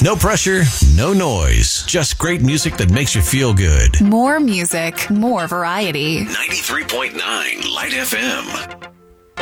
No pressure, no noise. Just great music that makes you feel good. More music, more variety. 93.9 Light FM.